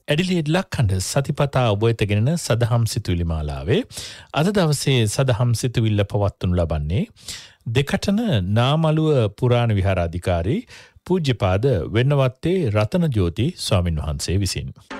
ඇඩිලියඩ් ලක්හඬ සතිපතා ඔබ වෙතගෙන සදහම් සිතුවිලි මාලාවේ අද දවසේ සදහම් සිතුවිල්ල පවත්වනු ලබන්නේ දෙකටන නාමලුව පුරාණ විහාරාධිකාරී පූජ්‍යපාද වෙන්නවත්තේ රතන ජෝති ස්වාමින් වහන්සේ විසින්.